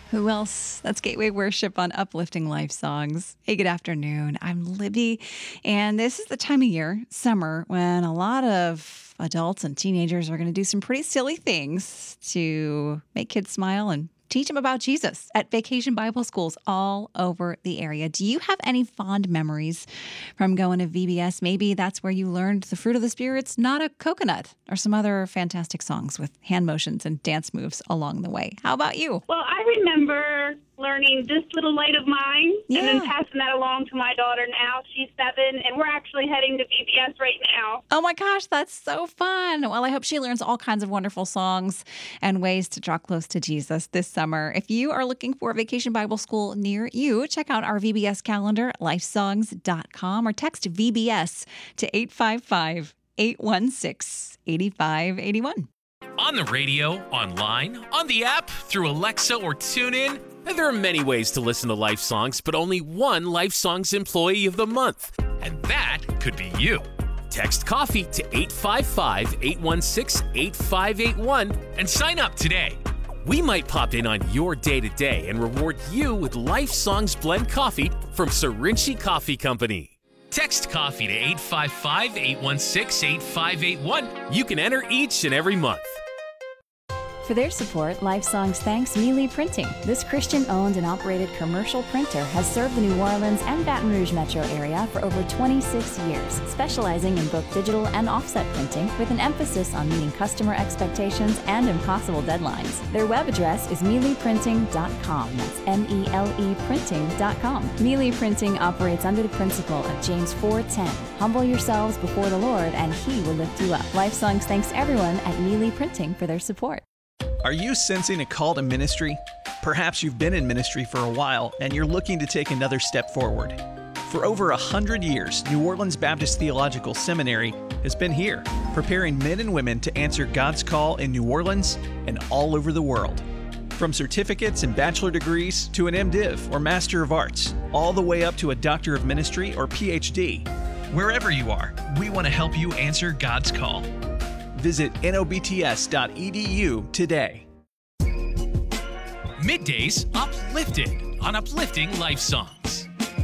Who else? That's Gateway Worship on Uplifting Life Songs. Hey, good afternoon. I'm Libby, and this is the time of year, summer, when a lot of adults and teenagers are going to do some pretty silly things to make kids smile and teach them about Jesus at Vacation Bible schools all over the area. Do you have any fond memories from going to VBS? Maybe that's where you learned the fruit of the Spirit's not a coconut, or some other fantastic songs with hand motions and dance moves along the way. How about you? Well, I remember learning This Little Light of Mine and then passing that along to my daughter now. She's 7, and we're actually heading to VBS right now. Oh my gosh, that's so fun. Well, I hope she learns all kinds of wonderful songs and ways to draw close to Jesus this summer. If you are looking for a Vacation Bible School near you, check out our VBS calendar at lifesongs.com or text VBS to 855-816-8581. On the radio, online, on the app, through Alexa or TuneIn. And there are many ways to listen to Life Songs, but only one Life Songs Employee of the Month. And that could be you. Text coffee to 855-816-8581 and sign up today. We might pop in on your day-to-day and reward you with Life Songs Blend Coffee from Serinci Coffee Company. Text coffee to 855-816-8581. You can enter each and every month. For their support, Life Songs thanks Mealy Printing. This Christian-owned and operated commercial printer has served the New Orleans and Baton Rouge metro area for over 26 years, specializing in both digital and offset printing with an emphasis on meeting customer expectations and impossible deadlines. Their web address is mealyprinting.com. That's M-E-L-E printing.com. Mealy Printing operates under the principle of James 4:10. Humble yourselves before the Lord, and He will lift you up. Life Songs thanks everyone at Mealy Printing for their support. Are you sensing a call to ministry? Perhaps you've been in ministry for a while and you're looking to take another step forward. For over 100 years, New Orleans Baptist Theological Seminary has been here, preparing men and women to answer God's call in New Orleans and all over the world. From certificates and bachelor degrees to an MDiv or Master of Arts, all the way up to a Doctor of Ministry or PhD. Wherever you are, we want to help you answer God's call. Visit nobts.edu today. Middays Uplifted on Uplifting Life Songs.